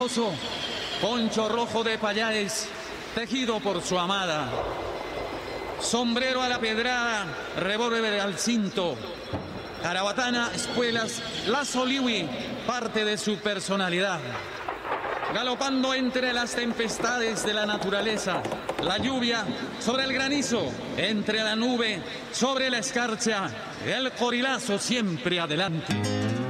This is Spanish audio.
mariposo, poncho rojo de payáes, tejido por su amada. Sombrero a la pedrada, revólver al cinto. Carabatana, espuelas, lazo liwi, parte de su personalidad. Galopando entre las tempestades de la naturaleza, la lluvia sobre el granizo, entre la nube, sobre la escarcha, el corilazo siempre adelante.